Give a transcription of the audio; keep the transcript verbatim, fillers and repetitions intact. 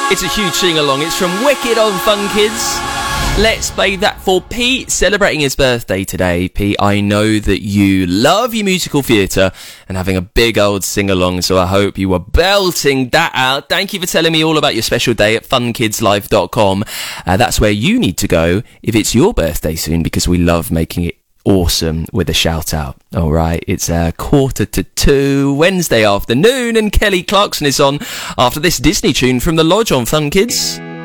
It's a huge sing-along. It's from Wicked on Fun Kids. Let's play that for Pete, celebrating his birthday today. Pete, I know that you love your musical theatre and having a big old sing-along, so I hope you were belting that out. Thank you for telling me all about your special day at fun kids live dot com. Uh, that's where you need to go if it's your birthday soon, because we love making it awesome with a shout out. All right, it's a quarter to two Wednesday afternoon, and Kelly Clarkson is on after this Disney tune from The Lodge on Fun Kids.